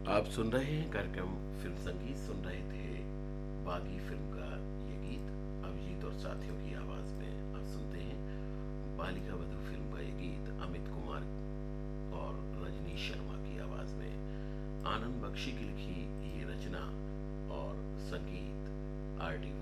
आप सुन रहे हैं कार्यक्रम फिल्म संगीत। सुन रहे थे बागी फिल्म का ये गीत अभिजीत और साथियों की आवाज में। आप सुनते हैं बालिका वधू फिल्म का ये गीत अमित कुमार और रजनीश शर्मा की आवाज में। आनंद बख्शी की लिखी ये रचना और संगीत आर डी